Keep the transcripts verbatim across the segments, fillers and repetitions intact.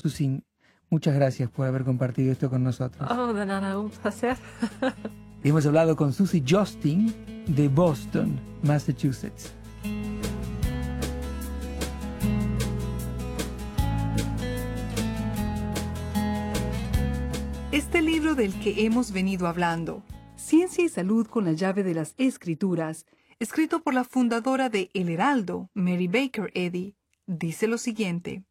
Susi, muchas gracias por haber compartido esto con nosotros. Oh, de nada, un placer. Hemos hablado con Susi Justin de Boston, Massachusetts. Este libro del que hemos venido hablando, Ciencia y Salud con la llave de las Escrituras, escrito por la fundadora de El Heraldo, Mary Baker Eddy, dice lo siguiente: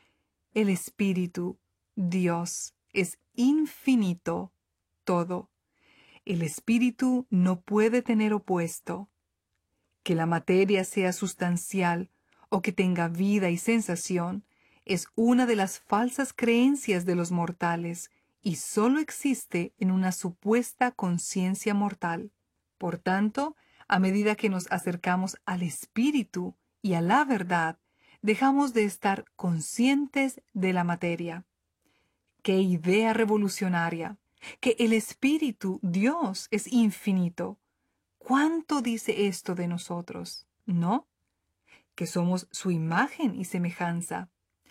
el Espíritu, Dios, es infinito, todo. El Espíritu no puede tener opuesto. Que la materia sea sustancial o que tenga vida y sensación es una de las falsas creencias de los mortales y solo existe en una supuesta conciencia mortal. Por tanto, a medida que nos acercamos al Espíritu y a la verdad, dejamos de estar conscientes de la materia. ¡Qué idea revolucionaria! Que el Espíritu, Dios, es infinito. ¿Cuánto dice esto de nosotros? ¿No? Que somos su imagen y semejanza.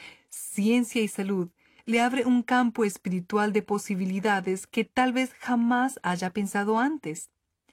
Ciencia y Salud le abre un campo espiritual de posibilidades que tal vez jamás haya pensado antes.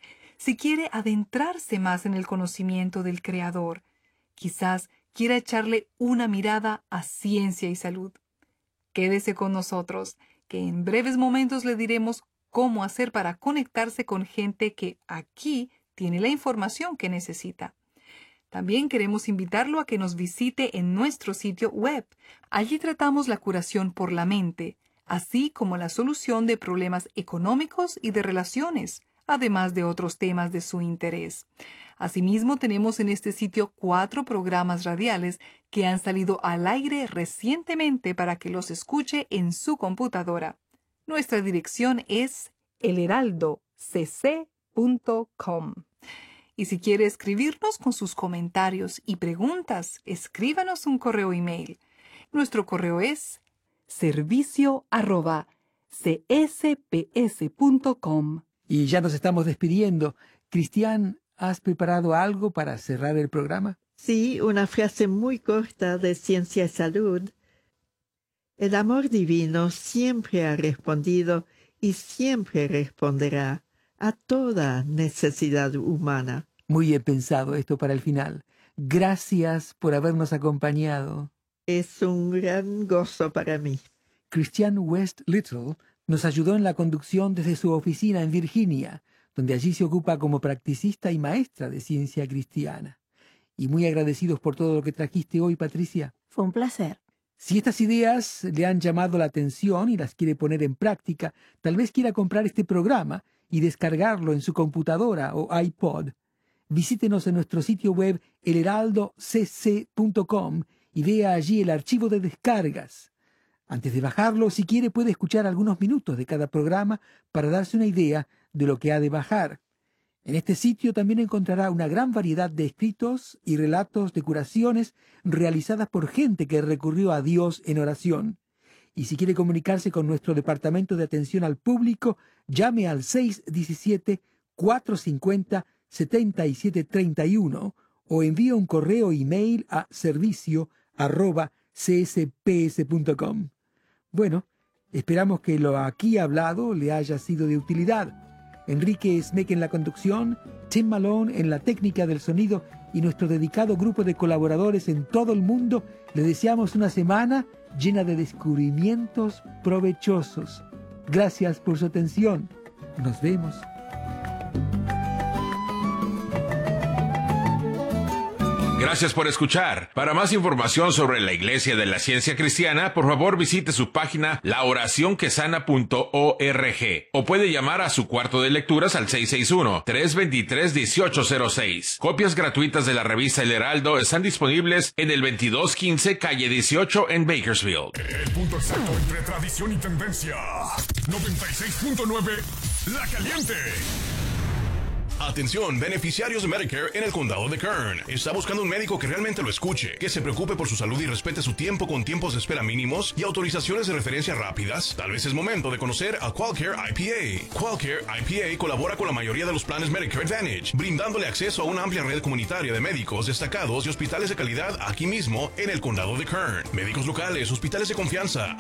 Si quiere adentrarse más en el conocimiento del Creador, quizás quiera echarle una mirada a Ciencia y Salud. Quédese con nosotros, que en breves momentos le diremos cómo hacer para conectarse con gente que aquí tiene la información que necesita. También queremos invitarlo a que nos visite en nuestro sitio web. Allí tratamos la curación por la mente, así como la solución de problemas económicos y de relaciones, además de otros temas de su interés. Asimismo, tenemos en este sitio cuatro programas radiales que han salido al aire recientemente para que los escuche en su computadora. Nuestra dirección es el heraldo c c punto com. Y si quiere escribirnos con sus comentarios y preguntas, escríbanos un correo email. Nuestro correo es servicio arroba c s p s punto com. Y ya nos estamos despidiendo. Cristian, ¿has preparado algo para cerrar el programa? Sí, una frase muy corta de Ciencia y Salud. El amor divino siempre ha respondido y siempre responderá a toda necesidad humana. Muy bien pensado esto para el final. Gracias por habernos acompañado. Es un gran gozo para mí. Christian West Little nos ayudó en la conducción desde su oficina en Virginia, donde allí se ocupa como practicista y maestra de ciencia cristiana. Y muy agradecidos por todo lo que trajiste hoy, Patricia. Fue un placer. Si estas ideas le han llamado la atención y las quiere poner en práctica, tal vez quiera comprar este programa y descargarlo en su computadora o iPod. Visítenos en nuestro sitio web el heraldo c c punto com y vea allí el archivo de descargas. Antes de bajarlo, si quiere, puede escuchar algunos minutos de cada programa para darse una idea de lo que ha de bajar. En este sitio también encontrará una gran variedad de escritos y relatos de curaciones realizadas por gente que recurrió a Dios en oración. Y si quiere comunicarse con nuestro Departamento de Atención al Público, llame al seis uno siete, cuatro cinco cero, siete siete tres uno o envíe un correo email a servicio arroba c s p s punto com. Bueno, esperamos que lo aquí hablado le haya sido de utilidad. Enrique Smeck en la conducción, Tim Malone en la técnica del sonido y nuestro dedicado grupo de colaboradores en todo el mundo, le deseamos una semana llena de descubrimientos provechosos. Gracias por su atención. Nos vemos. Gracias por escuchar. Para más información sobre la Iglesia de la Ciencia Cristiana, por favor visite su página la oración que sana punto org o puede llamar a su cuarto de lecturas al seis seis uno, tres dos tres, uno ocho cero seis. Copias gratuitas de la revista El Heraldo están disponibles en el veintidós quince calle dieciocho en Bakersfield. El punto exacto entre tradición y tendencia. noventa y seis punto nueve La Caliente. Atención, beneficiarios de Medicare en el condado de Kern. ¿Está buscando un médico que realmente lo escuche, que se preocupe por su salud y respete su tiempo con tiempos de espera mínimos y autorizaciones de referencia rápidas? Tal vez es momento de conocer a Qualcare I P A. Qualcare I P A colabora con la mayoría de los planes Medicare Advantage, brindándole acceso a una amplia red comunitaria de médicos destacados y hospitales de calidad aquí mismo en el condado de Kern. Médicos locales, hospitales de confianza,